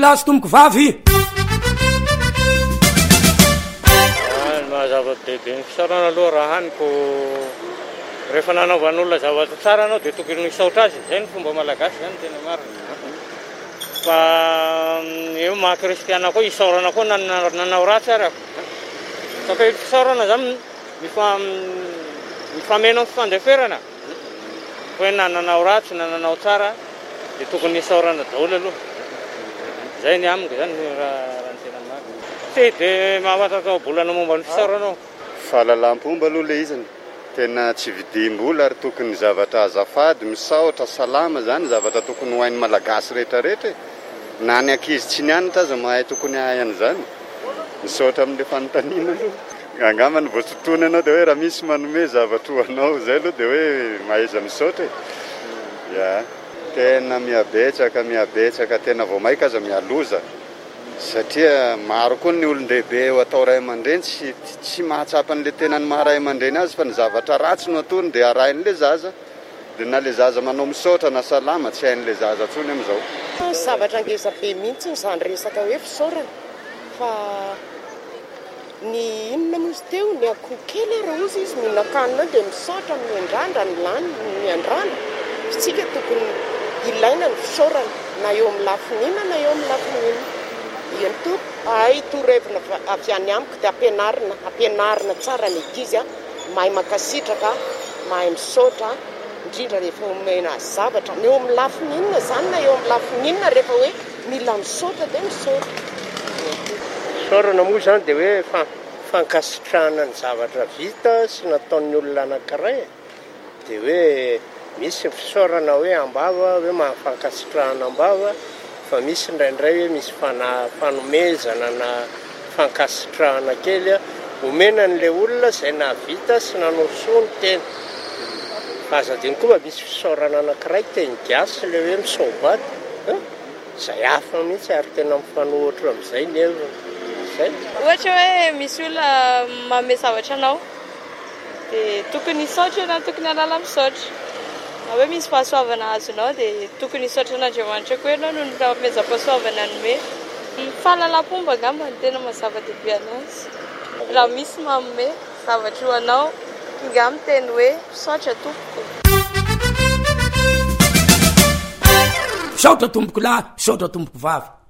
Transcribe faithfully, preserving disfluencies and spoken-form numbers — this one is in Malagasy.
lahy sy tomboko vavy. Mahazava-dehibe ny fisaorana aloha raha haniko rehefa nanaovan'olona zavatra tsara anao dia tokony misaotra azy. Izay ny fomba malagasy zany tena marina. Fa eo maha-kristiana koa isaorana koa nanao ratsy arako. Sakay fisaorana zany mifameno amin'ny fifandeferana. Hoe na nanao ratsy na nanao tsara dia tokony isaorana daholo aloha. Zay ny amiko zany raha ny tena marina. Tsy dia mahafantatao bolana momba ny fisaorana ao. Fahalalam-pomba aloha le izany. Tena tsy vidim-bola ary tokony zavatra azafady, misaotra, salama zany zavatra tokony ho hain'ny malagasy rehetrarehetra. Na ny ankizy tsy nianatra aza mahay tokony hahay an'izany. Misaotra amin'ilay fanontaniana aloha. Angamba ny voatsotrona anao dia hoe raha misy manome zavatra ho anao zay aloha dia hoe mahaiza misaotra. Ya, tena mihabetsaka, mihabetsaka, tena vao maika aza mialoza. Satria maro koa ny olon-dehibe eo atao ray aman-dreny tsy tsy mahatsapa an'ilay tena ny maharay aman-dreny azy fa ny zavatra ratsy no atony dia arahin'ilay zaza. Dia na ilay zaza manao misaotra na salama tsy hain'ilay zaza tsony amin'izao. Zavatra ngeza be mihitsy izany resaka hoe fisaorana. Fa ny inona mozy teo ny akoho kely raha ozy izy mihinan-kanina dia misaotra miandrandra ny lany miandrandra. Isika tokony ilaina ny fisaorana na eo amin'ny lafinina na eo amin'ny lafinina. Iany to ay torevina avy any amiko dia ampianarina ampianarina tsara ny ankizy mahay makasitraka mahay misaotra indrindra rehefa omena zavatra eo amin'ny lafinina zany na eo amin'ny lafinina rehefa hoe mila misaotra dia misaotra. Fisaorana moa zany dia hoe fankasitrahana ny zavatra vita sy nataon'ny olona anankiray dia hoe misy fisaorana hoe ambava hoe mahafankasitrahana ambava. Fa misy indraindray hoe misy fanomezana na fankasitrahana kely omena n'ilay olona izay nahavita sy nanao soa ny tena. Fa aza adiny koa misy fisaorana anankiray teny gasy ilay hoe misaobaty. Izay hafa mihitsy ary tena mifanohitra amin'izay nefa. Zay. Ohatra hoe misy olona manome zavatra anao dia tokony hisaotra na tokony halala misaotra. Na hoe misy fahasoavana azonao dia tokony hisaotra an'Andriamanitra koa ianao noho ny fanomezam-pahasoavana anome. Ny fahalalam-pomba angamba ny tena mazava-dehibe anazy. Raha misy manome zavatra ho anao, inga miteny hoe misaotra tompoko. Misaotra tompoko lahy, misaotra tompoko vavy.